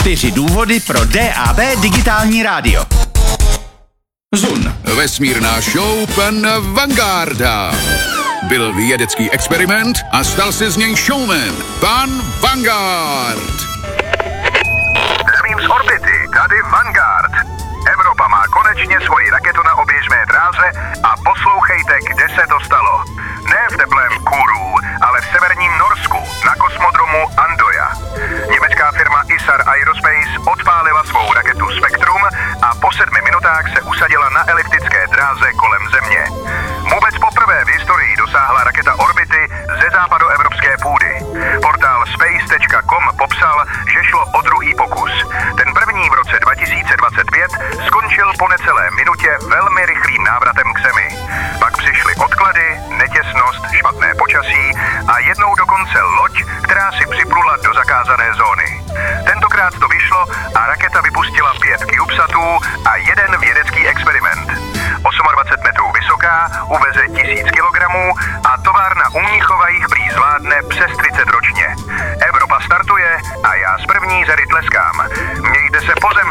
4 důvody pro DAB digitální rádio. Zun. Vesmírná show pan Vangarda. Byl vědecký experiment a stal se z něj showman. Pan Vanguard. Zdravím z orbity, tady Vanguard. Evropa má konečně svoji raketu na oběžné dráze a poslouchejte, kde se to stalo. Ne v teplém Kourou, ale v severním Norsku, na kosmodromu Andoja. Německá firma Isar Aerospace odpálila svou raketu Spektrum a po 7 minutách se usadila na eliptické dráze kolem Země. Vůbec poprvé v historii dosáhla raketa orbity ze západoevropské půdy. Portál space.com popsal, že šlo o druhý pokus. Ten první v roce 2025 skončil po necelé minutě velmi rychlým návratem k Zemi. Pak přišly odklady, netěsnost, špatné počasí a jednou dokonce loď, která si připlula do zakázané zóny. Tentokrát to vyšlo a raketa vypustila 5 CubeSatů a jeden vědecký experiment. 28 metrů vysoká, uveze 1000 kilogramů a továrna u Mnichova jich prý zvládne přes 30 ročně. Evropa startuje a já z první řady tleskám. Mějte se pozemsky.